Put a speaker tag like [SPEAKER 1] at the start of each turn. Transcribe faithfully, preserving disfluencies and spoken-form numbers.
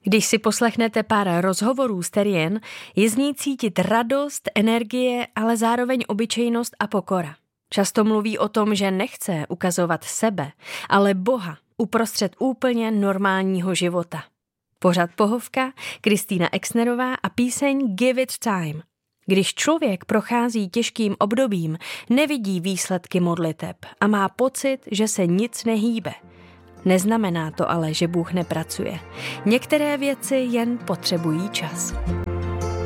[SPEAKER 1] Když si poslechnete pár rozhovorů s Terrien, je z ní cítit radost, energie, ale zároveň obyčejnost a pokora. Často mluví o tom, že nechce ukazovat sebe, ale Boha uprostřed úplně normálního života. Pořad Pohovka, Kristýna Exnerová a píseň Give It Time. Když člověk prochází těžkým obdobím, nevidí výsledky modliteb a má pocit, že se nic nehýbe. Neznamená to ale, že Bůh nepracuje. Některé věci jen potřebují čas.